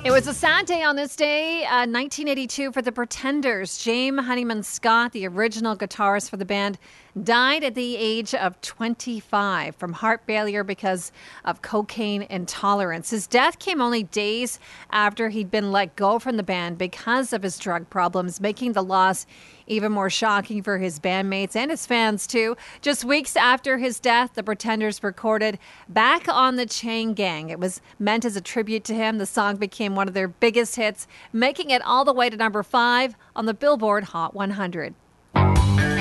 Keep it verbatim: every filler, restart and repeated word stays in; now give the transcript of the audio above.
It was a sad day on this day, uh, nineteen eighty-two, for the Pretenders. James Honeyman Scott, the original guitarist for the band, died at the age of twenty-five from heart failure because of cocaine intolerance. His death came only days after he'd been let go from the band because of his drug problems, making the loss even more shocking for his bandmates and his fans, too. Just weeks after his death, the Pretenders recorded Back on the Chain Gang. It was meant as a tribute to him. The song became one of their biggest hits, making it all the way to number five on the Billboard Hot one hundred.